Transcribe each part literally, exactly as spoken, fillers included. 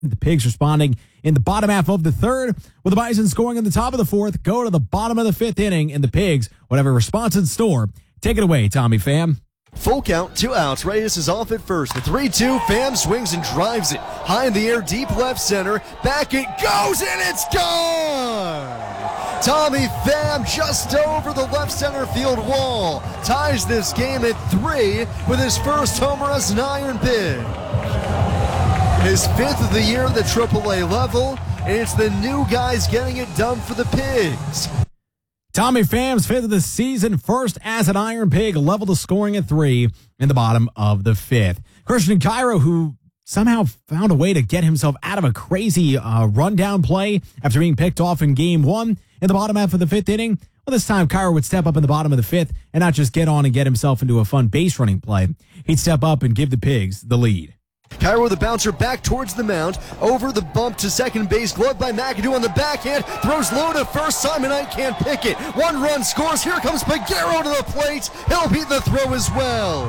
The Pigs responding in the bottom half of the third, with the Bison scoring in the top of the fourth. Go to the bottom of the fifth inning, and the Pigs would have a response in store. Take it away, Tommy Pham. Full count, two outs. Reyes is off at first. The three two, Pham swings and drives it. High in the air, deep left center. Back it goes, and it's gone! Tommy Pham just over the left center field wall. Ties this game at three with his first homer as an Iron Pig. His fifth of the year at the triple A level, and it's the new guys getting it done for the Pigs. Tommy Pham's fifth of the season, first as an Iron Pig, leveled the scoring at three in the bottom of the fifth. Christian Cairo, who somehow found a way to get himself out of a crazy uh, rundown play after being picked off in game one in the bottom half of the fifth inning. Well, this time Cairo would step up in the bottom of the fifth and not just get on and get himself into a fun base running play. He'd step up and give the Pigs the lead. Cairo the bouncer back towards the mound, over the bump to second base, gloved by McAdoo on the backhand, throws low to first, Simon Knight can't pick it. One run scores, here comes Peguero to the plate, he'll beat the throw as well.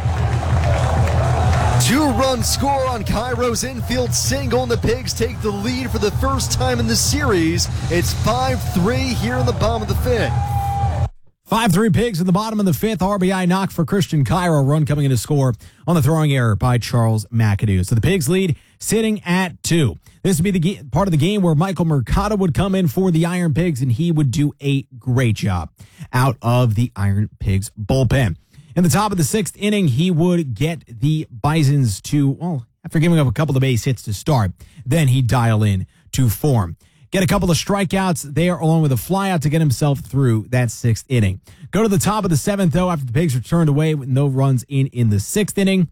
Two-run score on Cairo's infield single, and the Pigs take the lead for the first time in the series. It's five three here in the bottom of the fifth. five three Pigs in the bottom of the fifth. R B I knock for Christian Cairo. Run coming in to score on the throwing error by Charles McAdoo. So the Pigs lead sitting at two. This would be the ga- part of the game where Michael Mercado would come in for the Iron Pigs, and he would do a great job out of the Iron Pigs bullpen. In the top of the sixth inning, he would get the Bisons to, well, after giving up a couple of base hits to start, then he'd dial in to form. Get a couple of strikeouts there along with a flyout to get himself through that sixth inning. Go to the top of the seventh, though, after the Pigs were turned away with no runs in in the sixth inning.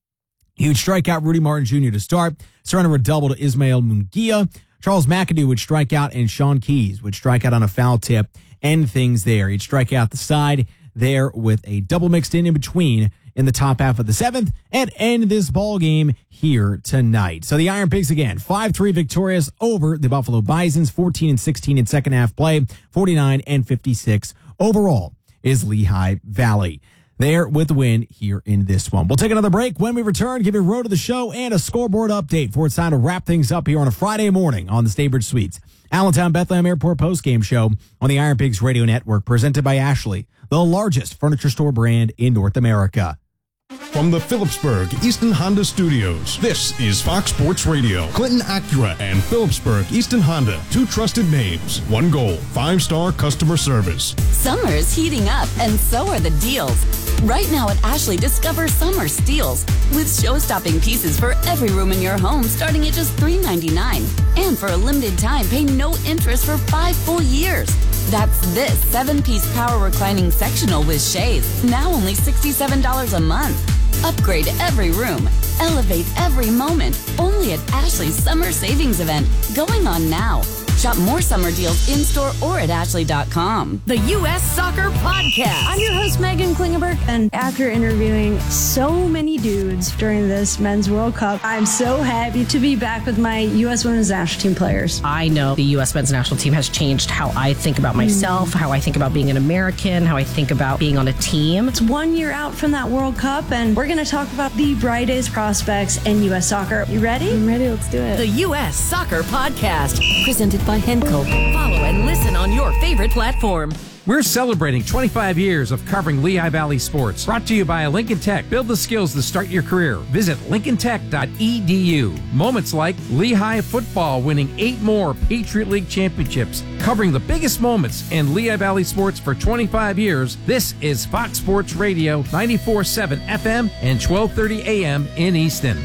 He would strike out Rudy Martin Junior to start, surrender a double to Ismael Munguia. Charles McAdoo would strike out, and Sean Keys would strike out on a foul tip, end things there. He'd strike out the side there with a double mixed in in between in the top half of the seventh and end this ball game here tonight. So the Iron Pigs again, five three victorious over the Buffalo Bisons, fourteen and sixteen in second half play, forty-nine and fifty-six overall is Lehigh Valley. There with the win here in this one. We'll take another break. When we return, give you a road to the show and a scoreboard update for it's time to wrap things up here on a Friday morning on the Staybridge Suites Allentown Bethlehem Airport postgame show on the Iron Pigs Radio Network, presented by Ashley, the largest furniture store brand in North America. From the Phillipsburg Easton Honda Studios, this is Fox Sports Radio. Clinton Acura and Phillipsburg Easton Honda, two trusted names, one goal, five-star customer service. Summer's heating up, and so are the deals. Right now at Ashley, discover summer steals with show-stopping pieces for every room in your home starting at just three ninety-nine. And for a limited time, pay no interest for five full years. That's this seven-piece power reclining sectional with shades, now only sixty-seven dollars a month. Upgrade every room, elevate every moment, only at Ashley's Summer Savings Event, going on now. Shop more summer deals in-store or at ashley dot com. The U S Soccer Podcast. I'm your host, Megan Klingenberg, and after interviewing so many dudes during this Men's World Cup, I'm so happy to be back with my U S Women's National Team players. I know the U S Men's National Team has changed how I think about myself, mm. how I think about being an American, how I think about being on a team. It's one year out from that World Cup, and we're going to talk about the brightest prospects in U S soccer. You ready? I'm ready. Let's do it. The U S Soccer Podcast, presented by Henkel. Follow and listen on your favorite platform. We're celebrating twenty-five years of covering Lehigh Valley sports. Brought to you by Lincoln Tech. Build the skills to start your career. Visit lincoln tech dot e d u. Moments like Lehigh football winning eight more Patriot League championships. Covering the biggest moments in Lehigh Valley sports for twenty-five years. This is Fox Sports Radio, ninety-four point seven F M and twelve thirty A M in Easton.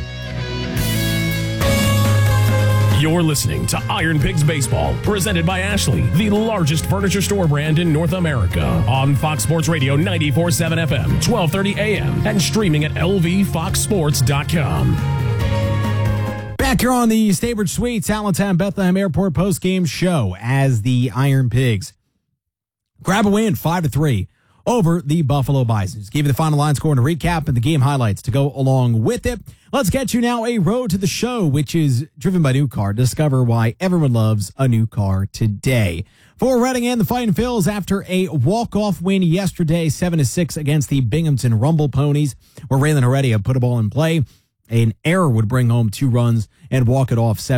You're listening to Iron Pigs Baseball, presented by Ashley, the largest furniture store brand in North America. On Fox Sports Radio, ninety-four point seven F M, twelve thirty A M, and streaming at L V fox sports dot com. Back here on the Staybridge Suites Allentown Bethlehem Airport postgame show as the Iron Pigs grab a win five to three over the Buffalo Bisons. Give you the final line score and a recap and the game highlights to go along with it. Let's get you now a road to the show, which is driven by New Car. Discover why everyone loves a new car today. For Reading and the Fighting Phils, after a walk-off win yesterday, seven to six against the Binghamton Rumble Ponies, where Raylan Heredia put a ball in play. an error would bring home two runs and walk it off